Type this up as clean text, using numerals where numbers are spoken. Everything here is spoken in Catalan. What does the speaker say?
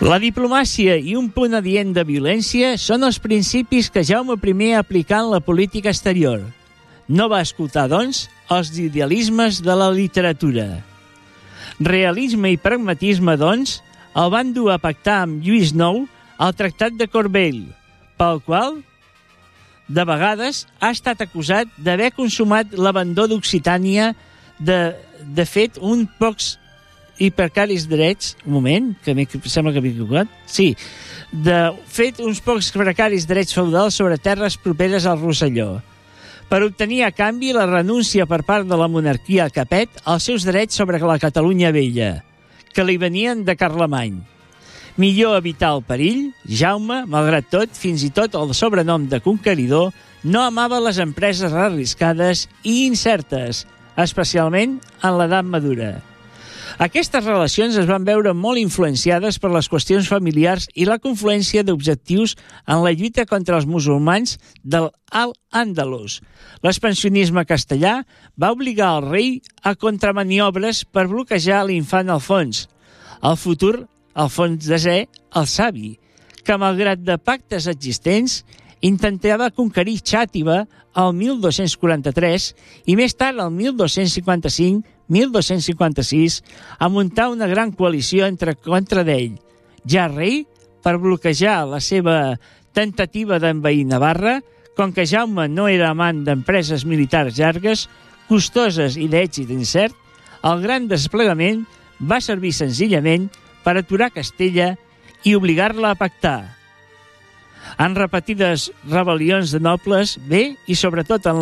La diplomàcia i un punt adient de violència són els principis que Jaume I aplicà en la política exterior. No va escoltar, doncs, els idealismes de la literatura. Realisme i pragmatisme, doncs, el van dur a pactar amb Lluís IX el Tractat de Corbeil, pel qual, de vegades, ha estat acusat d'haver consumat l'abandó d'Occitània. De fet, uns pocs i precaris drets... Un moment, que sembla que m'he equivocat. Sí, de fet, uns pocs precaris drets feudals sobre terres properes al Rosselló, per obtenir a canvi la renúncia per part de la monarquia a Capet als seus drets sobre la Catalunya Vella, que li venien de Carlemany. Millor evitar el perill, Jaume, malgrat tot, fins i tot el sobrenom de conqueridor, no amava les empreses arriscades i incertes, especialment en l'edat madura. Aquestes relacions es van veure molt influenciades per les qüestions familiars i la confluència d'objectius en la lluita contra els musulmans del Al-Àndalus. L'expansionisme castellà va obligar el rei a contramaniobres per bloquejar l'infant Alfons, el futur Alfons X el Savi, que, malgrat de pactes existents, intentava conquerir Xàtiva el 1243 i més tard, el 1255-1256, a muntar una gran coalició contra d'ell, ja rei, per bloquejar la seva tentativa d'envair Navarra, com que Jaume no era amant d'empreses militars llargues, costoses i d'èxit incert, el gran desplegament va servir senzillament per aturar Castella i obligar-la a pactar. En repetides rebel·lions de nobles, bé, i sobretot en